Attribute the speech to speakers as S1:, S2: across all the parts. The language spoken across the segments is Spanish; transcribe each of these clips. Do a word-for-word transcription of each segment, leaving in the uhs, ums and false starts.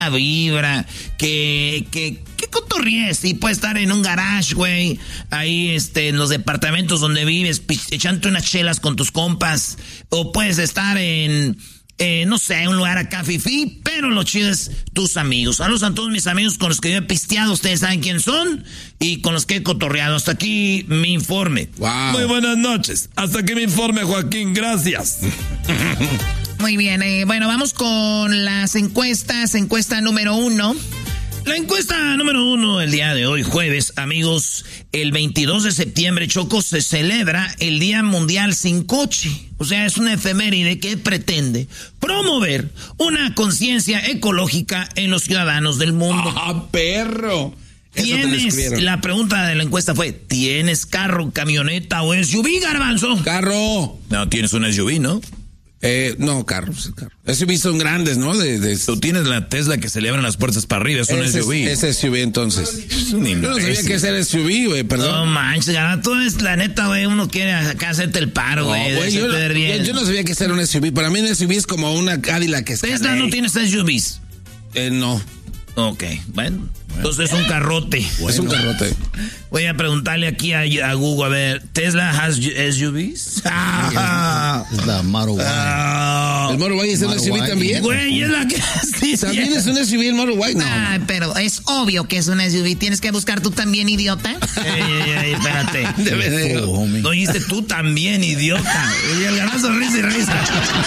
S1: vibra, que, que, que cotorries, y puede estar en un garage, güey, ahí este, en los departamentos donde vives, echándote unas chelas con tus compas, o puedes estar en, eh, no sé, un lugar acá fifí, pero lo chido es tus amigos. Saludos a todos mis amigos con los que yo he pisteado, ustedes saben quién son, y con los que he cotorreado. Hasta aquí mi informe.
S2: Wow.
S3: Muy buenas noches, hasta aquí mi informe, Joaquín, gracias.
S1: Muy bien, eh, bueno, vamos con las encuestas. Encuesta número uno. La encuesta número uno el día de hoy, jueves, amigos, el veintidós de septiembre, Choco, se celebra el Día Mundial Sin Coche. O sea, es una efeméride que pretende promover una conciencia ecológica en los ciudadanos del mundo.
S2: ¡Ah, perro!
S1: ¿Tienes, la pregunta de la encuesta fue, ¿tienes carro, camioneta o S U V, Garbanzo?
S2: ¡Carro!
S3: No, tienes un S U V, ¿no?
S2: Eh, no, carros, carro. S U V son grandes, ¿no? De, de...
S3: Tú tienes la Tesla que se le abren las puertas para arriba, es un
S2: ese,
S3: S U V.
S2: Es S U V, entonces.
S3: Es un
S2: Yo no sabía que ese era S U V, güey, perdón.
S1: No manches, tú es la neta, güey, uno quiere acá hacerte el paro, güey.
S2: No, güey, yo, yo, yo no sabía que ese era un S U V. Para mí un S U V es como una Cadillac que es.
S1: Tesla no tienes S U Vs.
S2: Eh, no.
S1: Ok, bueno. Entonces es un carrote.
S2: Bueno. Es un carrote.
S1: Voy a preguntarle aquí a, a Google, a ver, ¿Tesla has S U Vs?
S4: Ah, es la Model Y.
S1: Ah,
S2: ¿El Model Y es un S U V también?
S1: Güey, es la que... Sí,
S2: ¿También es un S U V el Model Y? No.
S1: Ah, pero es obvio que es un S U V. Tienes que buscar tú también, idiota. Ey, ey, ey, espérate.
S2: Debe de...
S4: Oh,
S1: No dijiste tú también, idiota. Y el ganazo risa y risa.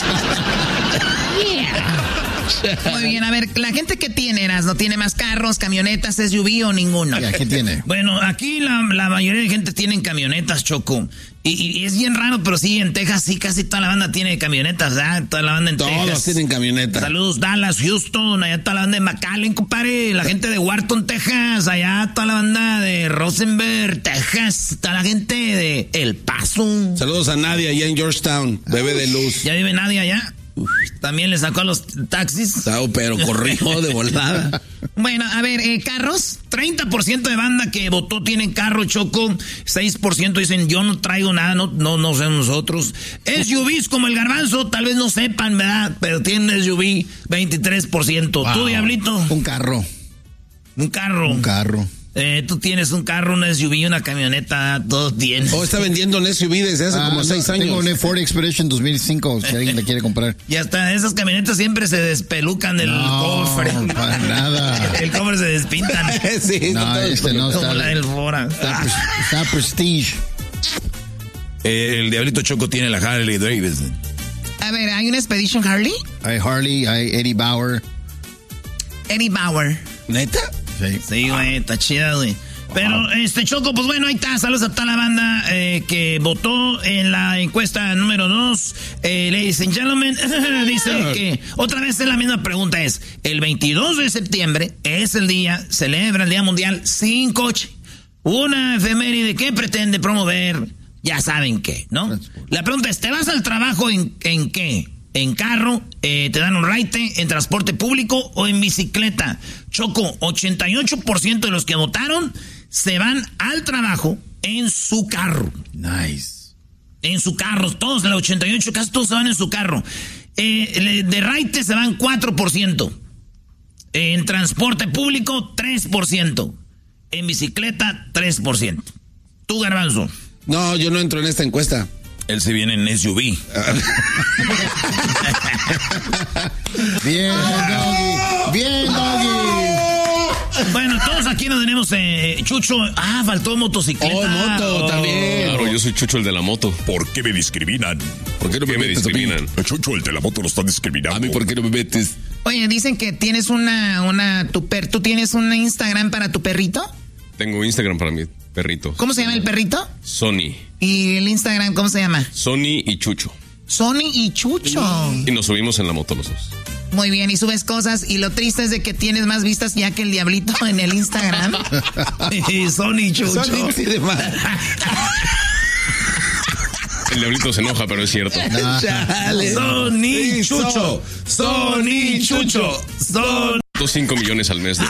S1: Yeah. Muy bien, a ver, la gente que tiene, Eras, ¿no tiene más carros, camionetas, S U V o ninguno?
S4: ¿Qué tiene?
S1: Bueno, aquí la, la mayoría de gente tiene camionetas, Choco. Y, y es bien raro, pero sí, en Texas sí, casi toda la banda tiene camionetas, ¿verdad? Toda la banda en
S2: Todos
S1: Texas.
S2: Todos tienen camionetas.
S1: Saludos, Dallas, Houston, allá toda la banda de McAllen, compadre. La gente de Wharton, Texas. Allá toda la banda de Rosenberg, Texas. Toda la gente de El Paso.
S2: Saludos a Nadia allá en Georgetown, bebé de luz.
S1: ¿Ya vive Nadia allá? También le sacó a los taxis.
S2: No, pero corrió de volada.
S1: Bueno, a ver, eh, carros. treinta por ciento de banda que votó tienen carro, Choco. seis por ciento dicen yo no traigo nada, no, no, no sé nosotros. S U Vs como el Garbanzo, tal vez no sepan, ¿verdad? Pero tienen S U V, veintitrés por ciento. Wow. ¿Tú, Diablito?
S4: Un carro.
S1: Un carro.
S4: Un carro.
S1: Eh, tú tienes un carro, un S U V, una camioneta, todos tienes.
S2: Oh, está vendiendo un S U V desde hace ah, como no, seis años.
S4: Tengo un Ford Expedition dos mil cinco, si alguien le quiere comprar.
S1: Ya está, esas camionetas siempre se despelucan del
S4: no,
S1: cofre.
S4: No, para nada.
S1: El cofre se despintan.
S4: Sí, no, este no está.
S1: Como la del Fora.
S4: Está, está Prestige.
S3: Eh, el Diablito Choco tiene la Harley Davidson.
S1: A ver, ¿hay una Expedition Harley?
S4: Hay Harley, hay Eddie Bauer.
S1: Eddie Bauer.
S2: ¿Neta?
S4: Sí,
S1: sí, güey, está chida, güey. Pero, este, Choco, pues bueno, ahí está. Saludos a toda la banda eh, que votó en la encuesta número dos. Eh, ladies and gentlemen, dice que otra vez es la misma pregunta. Es, el veintidós de septiembre es el día, celebra el Día Mundial Sin Coche. Una efeméride que pretende promover, ya saben qué, ¿no? La pregunta es, ¿te vas al trabajo en, en qué? ¿En carro? Eh, ¿Te dan un raite? ¿En transporte público o en bicicleta? Choco, ochenta y ocho por ciento de los que votaron se van al trabajo en su carro.
S4: Nice.
S1: En su carro, todos, el ochenta y ocho, casi todos se van en su carro. Eh, de raite se van cuatro por ciento. En transporte público, tres por ciento. En bicicleta, tres por ciento. ¿Tú, Garbanzo?
S2: No, yo no entro en esta encuesta.
S3: Él se viene en S U V.
S4: Bien, Doggy. Bien, Doggy.
S1: Bueno, todos aquí nos tenemos eh, Chucho. Ah, faltó motocicleta.
S2: Oh, moto
S1: oh,
S2: también.
S5: Claro, yo soy Chucho el de la moto.
S3: ¿Por qué me discriminan?
S2: ¿Por qué no me,
S5: me discriminan?
S3: A Chucho el de la moto lo están discriminando.
S2: A mí, ¿por qué no me metes?
S1: Oye, dicen que tienes una, una, tu per, ¿tú tienes un Instagram para tu perrito?
S5: Tengo Instagram para mi perrito.
S1: ¿Cómo se llama el perrito?
S5: Sony.
S1: ¿Y el Instagram cómo se llama?
S5: Sony y Chucho.
S1: Sony y Chucho.
S5: Y nos subimos en la moto los dos.
S1: Muy bien, y subes cosas, y lo triste es de que tienes más vistas ya que el Diablito en el Instagram. Y Sony y Chucho.
S2: Sony tiene más.
S5: El Diablito se enoja, pero es cierto.
S2: Chale.
S1: Sony Chucho. Sony Chucho. Sony.
S5: cinco millones al mes de...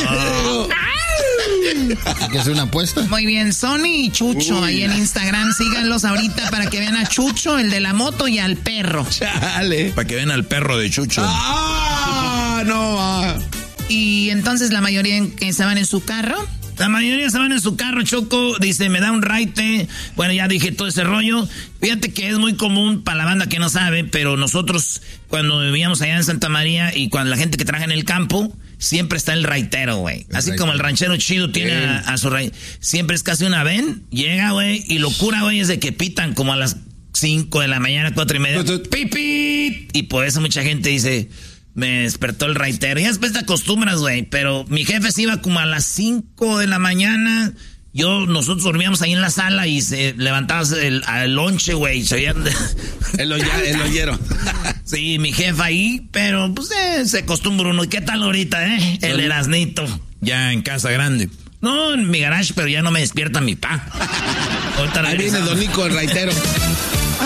S4: ¿Hay que hacer una apuesta?
S1: Muy bien, Sony y Chucho. Uy. Ahí en Instagram, síganlos ahorita para que vean a Chucho, el de la moto, y al perro.
S2: Chale.
S3: Para que vean al perro de Chucho.
S2: Ah, no va.
S1: Y entonces la mayoría en, estaban en su carro. La mayoría estaban en su carro, Choco. Dice, me da un raite. Bueno, ya dije todo ese rollo. Fíjate que es muy común para la banda que no sabe, pero nosotros cuando vivíamos allá en Santa María y cuando la gente que trabaja en el campo, siempre está el raitero, güey. Así como el ranchero chido tiene a, a su raitero. Siempre es casi una ven. Llega, güey, y locura, güey, es de que pitan como a las cinco de la mañana, cuatro y media. ¡Pipit! Y por eso mucha gente dice... Me despertó el raitero. Y después te acostumbras, güey. Pero mi jefe se iba como a las cinco de la mañana. Yo, nosotros dormíamos ahí en la sala y se levantaba el, el lonche, güey. Se oían...
S2: el, olla, el ollero.
S1: Sí, mi jefa ahí. Pero, pues, eh, se acostumbra uno. ¿Y qué tal ahorita, eh? El Erasnito.
S3: Ya en casa grande.
S1: No, en mi garage, pero ya no me despierta mi pa.
S2: Ahí viene Don Nico, el raitero.